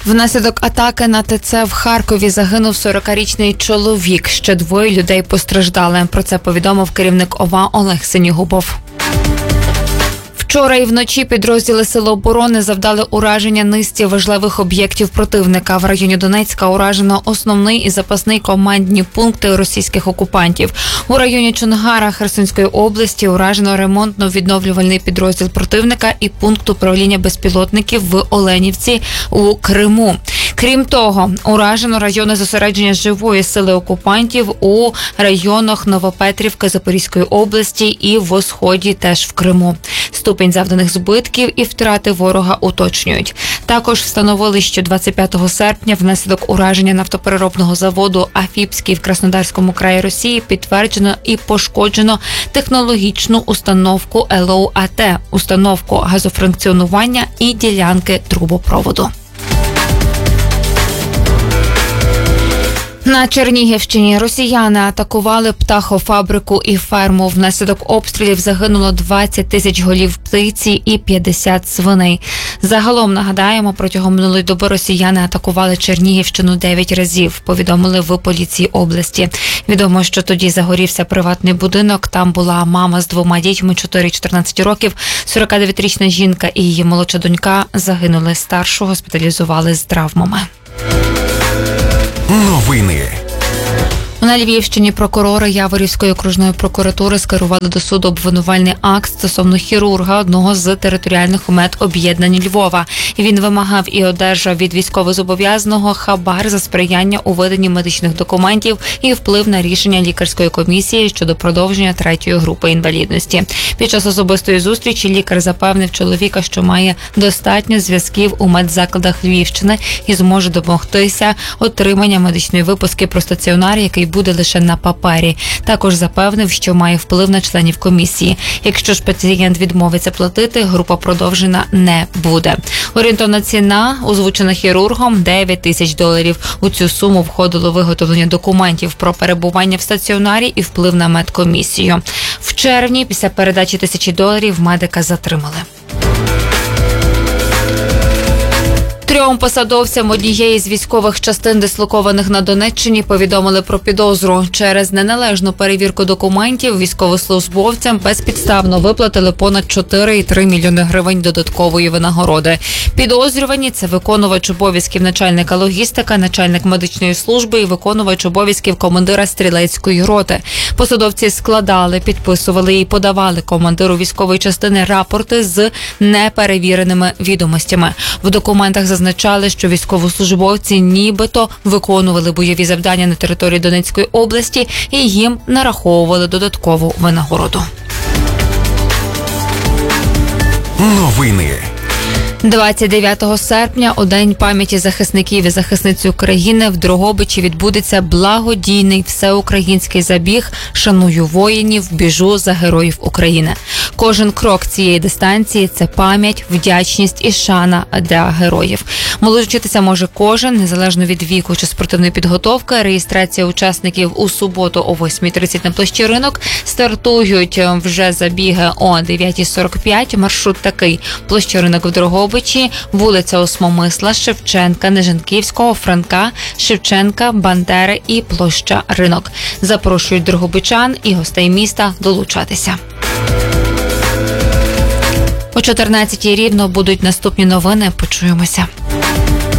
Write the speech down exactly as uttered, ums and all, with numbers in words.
Внаслідок атаки на ТЦ в Харкові загинув сорокарічний чоловік. Ще двоє людей постраждали. Про це повідомив керівник ОВА Олег Синігубов. Вчора і вночі підрозділи Сил оборони завдали ураження низці важливих об'єктів противника. В районі Донецька уражено основний і запасний командні пункти російських окупантів. У районі Чонгара Херсонської області уражено ремонтно-відновлювальний підрозділ противника і пункт управління безпілотників в Оленівці у Криму. Крім того, уражено райони зосередження живої сили окупантів у районах Новопетрівки Запорізької області і в Сході теж в Криму. Ступінь завданих збитків і втрати ворога уточнюють. Також встановили, що двадцять п'ятого серпня внаслідок ураження нафтопереробного заводу «Афіпський» в Краснодарському краї Росії підтверджено і пошкоджено технологічну установку ел о а те, установку газофункціонування і ділянки трубопроводу. На Чернігівщині росіяни атакували птахофабрику і ферму. Внаслідок обстрілів загинуло двадцять тисяч голів птиці і п'ятдесят свиней. Загалом, нагадаємо, протягом минулої доби росіяни атакували Чернігівщину дев'ять разів, повідомили в поліції області. Відомо, що тоді загорівся приватний будинок. Там була мама з двома дітьми, чотири і чотирнадцять років. сорокадев'ятирічна жінка і її молодша донька загинули. Старшого госпіталізували з травмами. Новини. На Львівщині прокурори Яворівської окружної прокуратури скерували до суду обвинувальний акт стосовно хірурга одного з територіальних медоб'єднань Львова. Він вимагав і одержав від військовозобов'язаного хабар за сприяння у виданні медичних документів і вплив на рішення лікарської комісії щодо продовження третьої групи інвалідності. Під час особистої зустрічі лікар запевнив чоловіка, що має достатньо зв'язків у медзакладах Львівщини і зможе домогтися отримання медичної виписки про стаціонар, який буде лише на папері. Також запевнив, що має вплив на членів комісії. Якщо ж пацієнт відмовиться платити, група продовжена не буде. Орієнтовна ціна, озвучена хірургом, дев'ять тисяч доларів. У цю суму входило виготовлення документів про перебування в стаціонарі і вплив на медкомісію. В червні, після передачі тисячі доларів, медика затримали. Трьом посадовцям однієї з військових частин, дислокованих на Донеччині, повідомили про підозру. Через неналежну перевірку документів військовослужбовцям безпідставно виплатили понад чотири цілих три мільйони гривень додаткової винагороди. Підозрювані – це виконувач обов'язків начальника логістика, начальник медичної служби і виконувач обов'язків командира стрілецької роти. Посадовці складали, підписували і подавали командиру військової частини рапорти з неперевіреними відомостями. В документах зазначали, що військовослужбовці нібито виконували бойові завдання на території Донецької області і їм нараховували додаткову винагороду. Новини. двадцять дев'ятого серпня, у День пам'яті захисників і захисниць України, в Дрогобичі відбудеться благодійний всеукраїнський забіг «Шаную воїнів, біжу за героїв України». Кожен крок цієї дистанції – це пам'ять, вдячність і шана для героїв. Долучитися може кожен, незалежно від віку чи спортивної підготовки. Реєстрація учасників у суботу о восьмій тридцять на площі Ринок. Стартують вже забіги о дев'ятій сорок п'ять. Маршрут такий: площа Ринок в Дрогобичі, вулиця Осмомисла, Шевченка, Нежанківського, Франка, Шевченка, Бандери і площа Ринок. Запрошують дрогобичан і гостей міста долучатися. О чотирнадцятій рівно будуть наступні новини. Почуємося.